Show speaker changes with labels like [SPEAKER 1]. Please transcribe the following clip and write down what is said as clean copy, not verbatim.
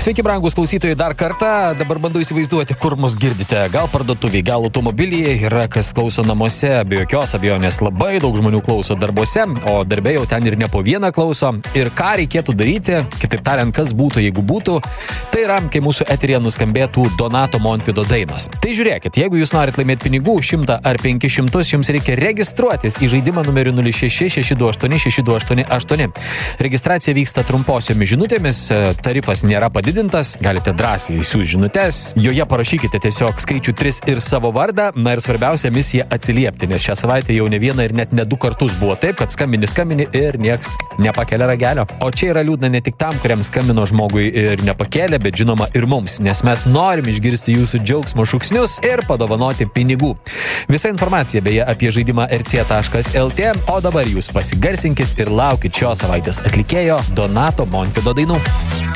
[SPEAKER 1] Sveiki, brangus klausytojai, dar kartą. Dabar bandau įsivaizduoti, kur mus girdite. Gal parduotuviai, gal automobilyje, yra kas klauso namuose, be jokios abejonės labai daug žmonių klauso darbuose, o darbė jau ten ir ne po vieną klauso. Ir ką reikėtų daryti, kitaip tariant, kas būtų, jeigu būtų, tai yra, kai mūsų eteryje nuskambėtų Donato Montvydo dainos. Tai žiūrėkit, jeigu jūs norit laimėti pinigų 100 ar 500, jums reikia registruotis į žaidimą numeriu 06662888. Registracija vyksta trumposiomis žinutėmis, tarifas nėra padidintas, galite drąsiai siųsti žinutes, joje parašykite tiesiog skaičių 3 ir savo vardą, na ir svarbiausia misija atsiliepti, nes šią savaitę jau ne vieną ir net ne 2 kartus buvo taip, kad skambini ir nieks nepakelia ragelio. O čia yra liūdna ne tik tam, kuriam skambino žmogui ir nepakėlė, bet žinoma ir mums, nes mes norim išgirsti jūsų džiaugsmo šūksnius ir padovanoti pinigų. Visa informacija beje apie žaidimą rc.lt, o dabar jūs pasigarsinkit ir laukit šios savaitės atlikėjo Donato Montvydo dainų.